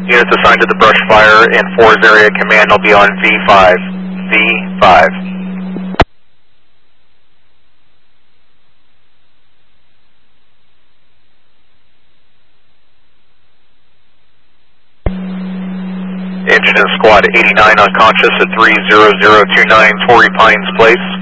Units assigned to the brush fire and Forest area command will be on V5. V5. Engine and Squad 89 unconscious at 30029 Torrey Pines Place.